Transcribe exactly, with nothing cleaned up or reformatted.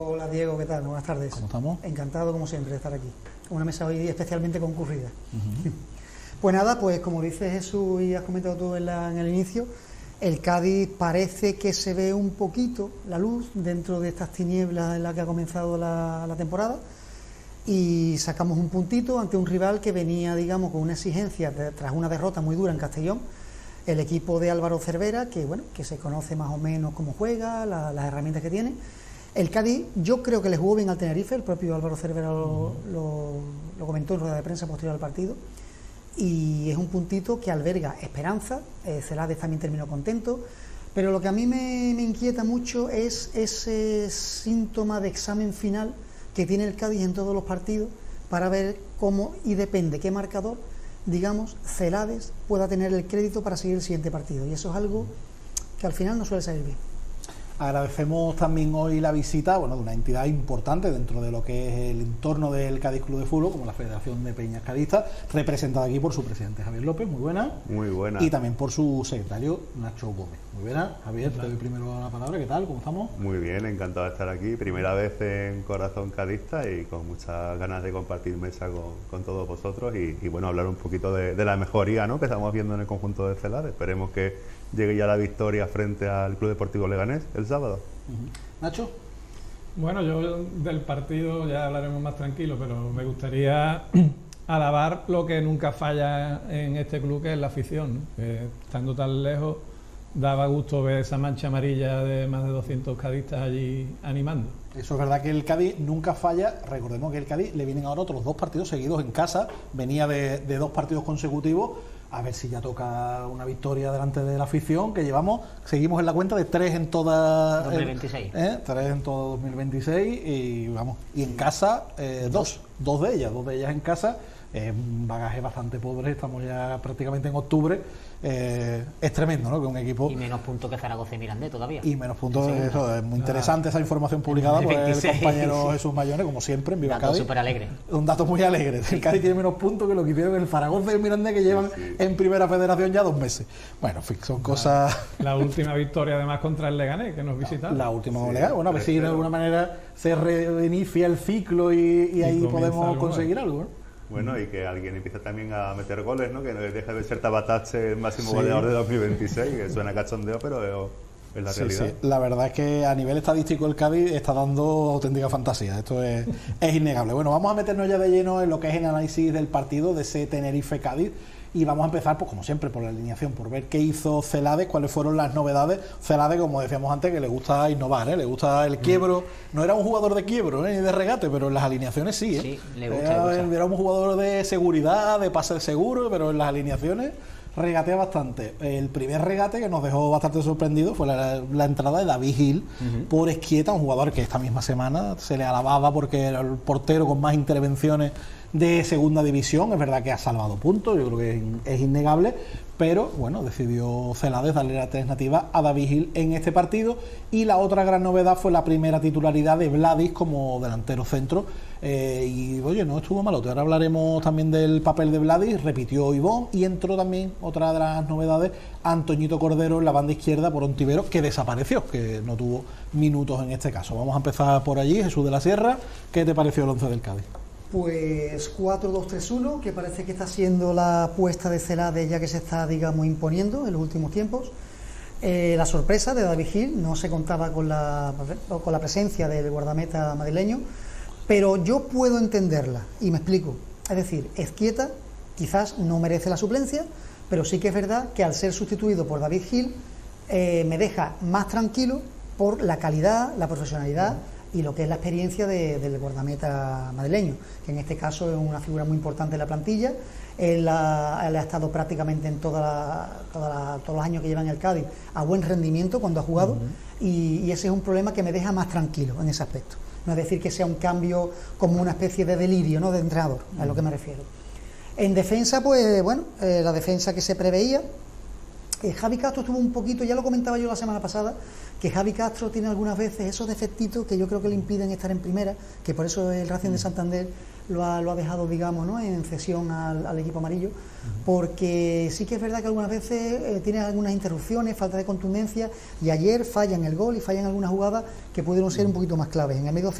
Hola Diego, ¿qué tal? Buenas tardes. ¿Cómo estamos? Encantado como siempre de estar aquí. Una mesa hoy especialmente concurrida. Uh-huh. Pues nada, pues como dice Jesús y has comentado tú en, la, en el inicio, el Cádiz parece que se ve un poquito la luz dentro de estas tinieblas en las que ha comenzado la, la temporada, y sacamos un puntito ante un rival que venía, digamos, con una exigencia de, tras una derrota muy dura en Castellón. El equipo de Álvaro Cervera, que bueno, que se conoce más o menos cómo juega, la, las herramientas que tiene. El Cádiz, yo creo que le jugó bien al Tenerife, el propio Álvaro Cervera lo, lo, lo comentó en rueda de prensa posterior al partido, y es un puntito que alberga esperanza. eh, Celades también terminó contento, pero lo que a mí me, me inquieta mucho es ese síntoma de examen final que tiene el Cádiz en todos los partidos para ver cómo, y depende qué marcador, digamos, Celades pueda tener el crédito para seguir el siguiente partido, y eso es algo que al final no suele salir bien. Agradecemos también hoy la visita, bueno, de una entidad importante dentro de lo que es el entorno del Cádiz Club de Fútbol, como la Federación de Peñas Cadistas, representada aquí por su presidente Javier López, muy buena. Muy buena. Y también por su secretario Nacho Gómez. Muy buena. Javier, te doy primero la palabra. ¿Qué tal? ¿Cómo estamos? Muy bien, encantado de estar aquí. Primera vez en Corazón Cadista y con muchas ganas de compartir mesa con, con todos vosotros y, y bueno, hablar un poquito de, de la mejoría, ¿no?, que estamos viendo en el conjunto de Celades. Esperemos que llegue ya la victoria frente al Club Deportivo Leganés el sábado. Uh-huh. Nacho. Bueno, yo del partido ya hablaremos más tranquilo, pero me gustaría alabar lo que nunca falla en este club, que es la afición, ¿no? Que estando tan lejos daba gusto ver esa mancha amarilla de más de doscientos cadistas allí animando. Eso es verdad, que el Cádiz nunca falla. Recordemos que el Cádiz le vienen ahora otros dos partidos seguidos en casa, venía de, de dos partidos consecutivos. A ver si ya toca una victoria delante de la afición, que llevamos, seguimos en la cuenta de tres en toda dos mil veintiséis. Eh, tres en todo dos mil veintiséis y vamos, y en casa eh, dos, dos de ellas, dos de ellas en casa. Eh, un bagaje bastante pobre, estamos ya prácticamente en octubre. Eh, es tremendo, ¿no?, que un equipo... Y menos puntos que Zaragoza y Mirandés todavía. Y menos puntos, sí, eso, no. Es muy interesante esa información publicada por el compañero Jesús Mayone, como siempre, en Viva Cádiz. Un dato súper alegre. Un dato muy alegre. El Cádiz tiene menos puntos que lo que hicieron el Zaragoza y el Mirandés, que llevan sí, sí. en Primera Federación ya dos meses. Bueno, en fin, son la, cosas... La última victoria además contra el Leganés, que nos visitaron. La última sí, Leganés, bueno, a ver si de alguna manera se reinicia el ciclo y, y, y ahí podemos algo conseguir algo, ¿no? Bueno, y que alguien empiece también a meter goles, ¿no? Que no deje de ser Tabatache el máximo sí. goleador de dos mil veintiséis, que suena cachondeo, pero es la sí, realidad. Sí. La verdad es que a nivel estadístico el Cádiz está dando auténtica fantasía, esto es, es innegable. Bueno, vamos a meternos ya de lleno en lo que es el análisis del partido de ese Tenerife-Cádiz. Y vamos a empezar, pues como siempre, por la alineación, por ver qué hizo Celades, cuáles fueron las novedades. Celades, como decíamos antes, que le gusta innovar, ¿eh? Le gusta el quiebro. No era un jugador de quiebro, ¿eh?, ni de regate, pero en las alineaciones sí, ¿eh? Sí, le gusta, era, le gusta. Era un jugador de seguridad, de pase seguro, pero en las alineaciones regatea bastante. El primer regate que nos dejó bastante sorprendido fue la, la entrada de David Gil uh-huh. por Esquieta, un jugador que esta misma semana se le alababa porque era el portero con más intervenciones de segunda división. Es verdad que ha salvado puntos, yo creo que es, es innegable, pero bueno, decidió Celades darle la alternativa a David Gil en este partido. Y la otra gran novedad fue la primera titularidad de Vladis como delantero centro, eh, y oye, no estuvo malote. Ahora hablaremos también del papel de Vladis. Repitió Ivón y entró también, otra de las novedades, Antoñito Cordero en la banda izquierda por Ontiveros, que desapareció, que no tuvo minutos en este caso. Vamos a empezar por allí. Jesús de la Sierra, ¿qué te pareció el once del Cádiz? Pues cuatro dos tres uno, que parece que está siendo la apuesta de Celades ya que se está, digamos, imponiendo en los últimos tiempos. Eh, la sorpresa de David Gil, no se contaba con la, con la presencia del guardameta madrileño, pero yo puedo entenderla y me explico. Es decir, Esquieta quizás no merece la suplencia, pero sí que es verdad que al ser sustituido por David Gil eh, me deja más tranquilo por la calidad, la profesionalidad y lo que es la experiencia de, del guardameta madrileño, que en este caso es una figura muy importante de la plantilla. Él ha, él ha estado prácticamente en toda la, toda la, todos los años que lleva en el Cádiz a buen rendimiento cuando ha jugado, uh-huh. y, y ese es un problema que me deja más tranquilo en ese aspecto. No es decir que sea un cambio como una especie de delirio, ¿no?, de entrenador, uh-huh. a lo que me refiero. En defensa, pues bueno, eh, la defensa que se preveía, Eh, Javi Castro estuvo un poquito, ya lo comentaba yo la semana pasada, que Javi Castro tiene algunas veces esos defectitos que yo creo que le impiden estar en primera, que por eso el Racing de Santander lo ha, lo ha dejado, digamos, ¿no?, en cesión al, al equipo amarillo, porque sí que es verdad que algunas veces eh, tiene algunas interrupciones, falta de contundencia, y ayer falla en el gol y falla en algunas jugadas que pudieron ser un poquito más claves. En el medio